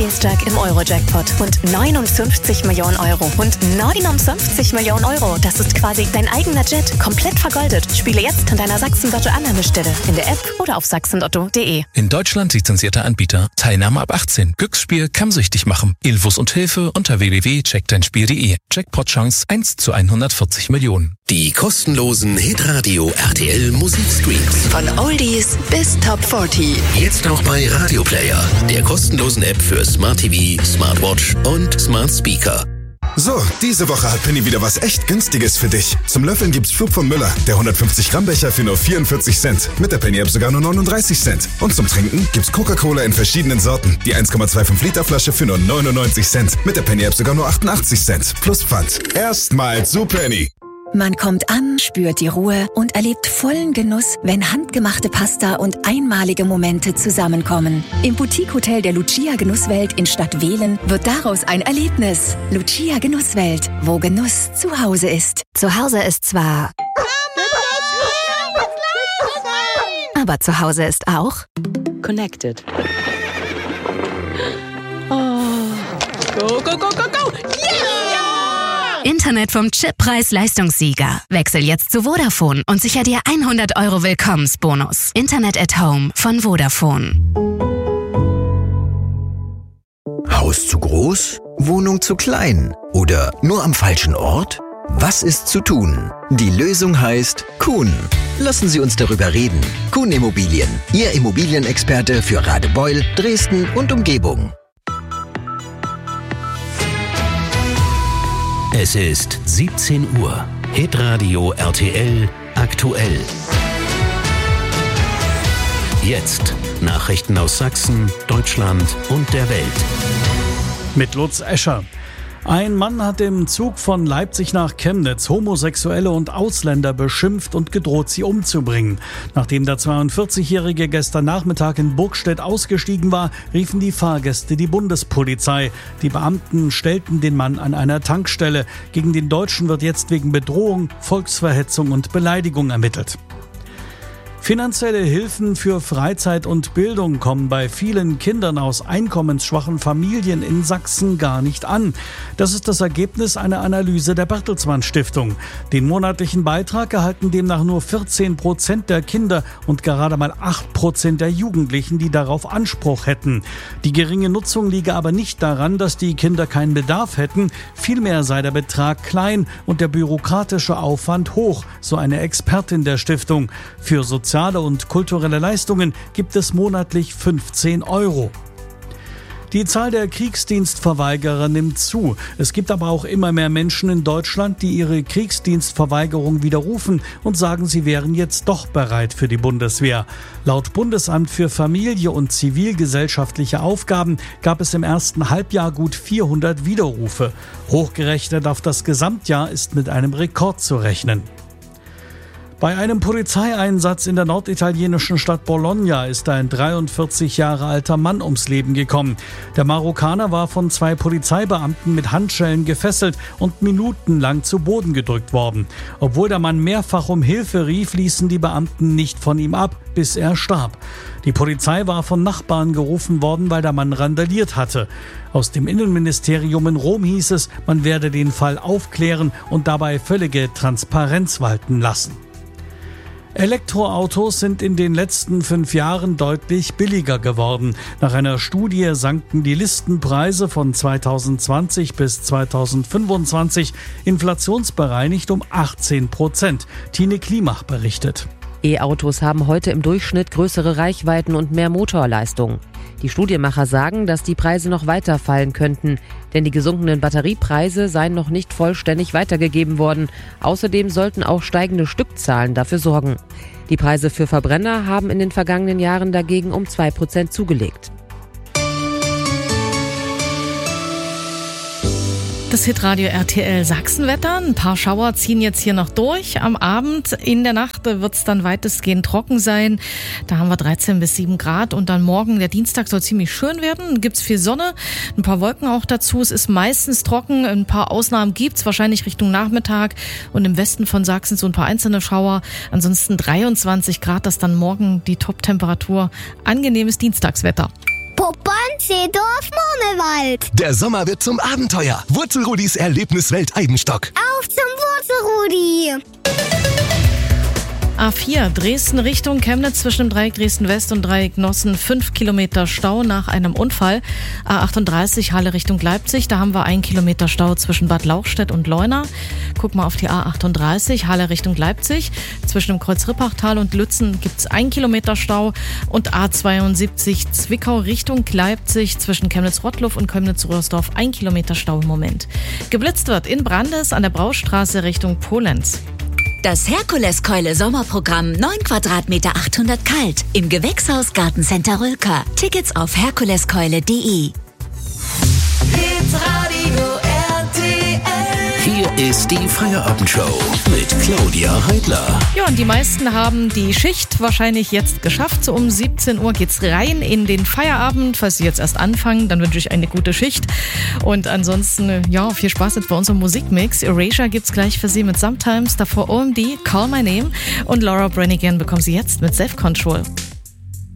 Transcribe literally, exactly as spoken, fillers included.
Dienstag im Euro-Jackpot. Und neunundfünfzig Millionen Euro. Und neunundfünfzig Millionen Euro. Das ist quasi dein eigener Jet. Komplett vergoldet. Spiele jetzt an deiner Sachsen-Lotto-Annahmestelle. In der App oder auf sachsenlotto punkt de. In Deutschland lizenzierter Anbieter. Teilnahme ab achtzehn. Glücksspiel kann süchtig machen. Infos und Hilfe unter w w w punkt check dein spiel punkt de. Jackpot-Chance eins zu hundertvierzig Millionen. Die kostenlosen Hitradio R T L Musikstreams. Von Oldies bis Top vierzig. Jetzt auch bei Radio Player, der kostenlosen App für Smart T V, Smartwatch und Smart Speaker. So, diese Woche hat Penny wieder was echt Günstiges für dich. Zum Löffeln gibt's Flug von Müller, der hundertfünfzig Gramm Becher für nur vierundvierzig Cent. Mit der Penny-App sogar nur neununddreißig Cent. Und zum Trinken gibt's Coca-Cola in verschiedenen Sorten. Die eins Komma fünfundzwanzig Liter Flasche für nur neunundneunzig Cent. Mit der Penny-App sogar nur achtundachtzig Cent. Plus Pfand. Erstmal zu Penny. Man kommt an, spürt die Ruhe und erlebt vollen Genuss, wenn handgemachte Pasta und einmalige Momente zusammenkommen. Im Boutique-Hotel der Lucia Genusswelt in Stadtwehlen wird daraus ein Erlebnis. Lucia Genusswelt, wo Genuss zu Hause ist. Zu Hause ist zwar... aber zu Hause ist auch... Connected. Oh. Go, go, go, go, go! Yeah! Internet vom Chip-Preis-Leistungssieger. Wechsel jetzt zu Vodafone und sicher dir hundert Euro Willkommensbonus. Internet at Home von Vodafone. Haus zu groß? Wohnung zu klein? Oder nur am falschen Ort? Was ist zu tun? Die Lösung heißt Kuhn. Lassen Sie uns darüber reden. Kuhn Immobilien. Ihr Immobilienexperte für Radebeul, Dresden und Umgebung. Es ist siebzehn Uhr. Hitradio R T L aktuell. Jetzt Nachrichten aus Sachsen, Deutschland und der Welt. Mit Lutz Escher. Ein Mann hat im Zug von Leipzig nach Chemnitz Homosexuelle und Ausländer beschimpft und gedroht, sie umzubringen. Nachdem der zweiundvierzigjährige gestern Nachmittag in Burgstedt ausgestiegen war, riefen die Fahrgäste die Bundespolizei. Die Beamten stellten den Mann an einer Tankstelle. Gegen den Deutschen wird jetzt wegen Bedrohung, Volksverhetzung und Beleidigung ermittelt. Finanzielle Hilfen für Freizeit und Bildung kommen bei vielen Kindern aus einkommensschwachen Familien in Sachsen gar nicht an. Das ist das Ergebnis einer Analyse der Bertelsmann Stiftung. Den monatlichen Beitrag erhalten demnach nur vierzehn Prozent der Kinder und gerade mal acht Prozent der Jugendlichen, die darauf Anspruch hätten. Die geringe Nutzung liege aber nicht daran, dass die Kinder keinen Bedarf hätten. Vielmehr sei der Betrag klein und der bürokratische Aufwand hoch, so eine Expertin der Stiftung. Für Sozial- und kulturelle Leistungen gibt es monatlich fünfzehn Euro. Die Zahl der Kriegsdienstverweigerer nimmt zu. Es gibt aber auch immer mehr Menschen in Deutschland, die ihre Kriegsdienstverweigerung widerrufen und sagen, sie wären jetzt doch bereit für die Bundeswehr. Laut Bundesamt für Familie und zivilgesellschaftliche Aufgaben gab es im ersten Halbjahr gut vierhundert Widerrufe. Hochgerechnet auf das Gesamtjahr ist mit einem Rekord zu rechnen. Bei einem Polizeieinsatz in der norditalienischen Stadt Bologna ist ein dreiundvierzig Jahre alter Mann ums Leben gekommen. Der Marokkaner war von zwei Polizeibeamten mit Handschellen gefesselt und minutenlang zu Boden gedrückt worden. Obwohl der Mann mehrfach um Hilfe rief, ließen die Beamten nicht von ihm ab, bis er starb. Die Polizei war von Nachbarn gerufen worden, weil der Mann randaliert hatte. Aus dem Innenministerium in Rom hieß es, man werde den Fall aufklären und dabei völlige Transparenz walten lassen. Elektroautos sind in den letzten fünf Jahren deutlich billiger geworden. Nach einer Studie sanken die Listenpreise von zweitausendzwanzig bis zweitausendfünfundzwanzig inflationsbereinigt um achtzehn Prozent. Tine Klimach berichtet. E-Autos haben heute im Durchschnitt größere Reichweiten und mehr Motorleistung. Die Studienmacher sagen, dass die Preise noch weiter fallen könnten, denn die gesunkenen Batteriepreise seien noch nicht vollständig weitergegeben worden. Außerdem sollten auch steigende Stückzahlen dafür sorgen. Die Preise für Verbrenner haben in den vergangenen Jahren dagegen um zwei Prozent zugelegt. Das Hitradio R T L Sachsenwetter. Ein paar Schauer ziehen jetzt hier noch durch. Am Abend, in der Nacht wird es dann weitestgehend trocken sein. Da haben wir dreizehn bis sieben Grad. Und dann morgen, der Dienstag, soll ziemlich schön werden. Gibt's viel Sonne, ein paar Wolken auch dazu. Es ist meistens trocken. Ein paar Ausnahmen gibt's, wahrscheinlich Richtung Nachmittag. Und im Westen von Sachsen so ein paar einzelne Schauer. Ansonsten dreiundzwanzig Grad, das dann morgen die Top-Temperatur. Angenehmes Dienstagswetter. Puppern, Seedorf, Murmelwald. Der Sommer wird zum Abenteuer. Wurzelrudis Erlebniswelt Eibenstock. Auf zum Wurzelrudi. A vier, Dresden Richtung Chemnitz zwischen dem Dreieck Dresden-West und Dreieck Nossen. Fünf Kilometer Stau nach einem Unfall. A achtunddreißig, Halle Richtung Leipzig. Da haben wir einen Kilometer Stau zwischen Bad Lauchstädt und Leuna. Guck mal auf die A achtunddreißig, Halle Richtung Leipzig. Zwischen dem Kreuz Rippachtal und Lützen gibt's einen Kilometer Stau. Und A zweiundsiebzig, Zwickau Richtung Leipzig. Zwischen Chemnitz-Rottluff und Chemnitz-Röhrsdorf ein Kilometer Stau im Moment. Geblitzt wird in Brandes an der Braustraße Richtung Polenz. Das Herkuleskeule Sommerprogramm neun Quadratmeter achthundert kalt im Gewächshaus Gartencenter Rülker. Tickets auf herkuleskeule punkt de. Hier ist die Feierabendshow mit Claudia Heidler. Ja, und die meisten haben die Schicht wahrscheinlich jetzt geschafft. So um siebzehn Uhr geht's rein in den Feierabend. Falls Sie jetzt erst anfangen, dann wünsche ich eine gute Schicht. Und ansonsten, ja, viel Spaß jetzt bei unserem Musikmix. Erasure gibt's gleich für Sie mit Sometimes. Davor O M D, Call My Name. Und Laura Branigan bekommen Sie jetzt mit Self Control.